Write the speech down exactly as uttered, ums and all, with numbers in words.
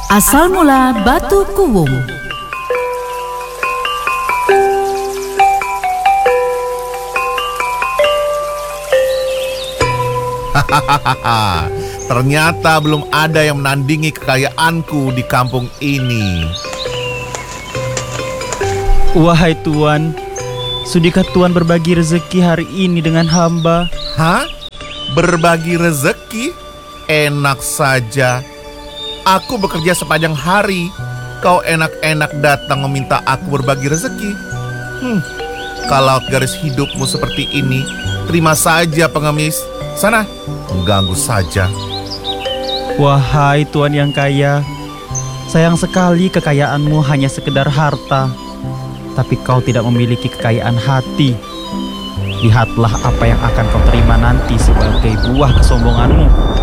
Asal mula Batu Kuwung. Hahaha, ternyata belum ada yang menandingi kekayaanku di kampung ini. Wahai Tuan, sudikah Tuan berbagi rezeki hari ini dengan hamba? Hah? Berbagi rezeki? Enak saja. Aku bekerja sepanjang hari. Kau enak-enak datang meminta aku berbagi rezeki. Hmm, kalau garis hidupmu seperti ini, terima saja pengemis. Sana, mengganggu saja. Wahai Tuan yang kaya, sayang sekali kekayaanmu hanya sekedar harta, tapi kau tidak memiliki kekayaan hati. Lihatlah apa yang akan kau terima nanti sebagai buah kesombonganmu.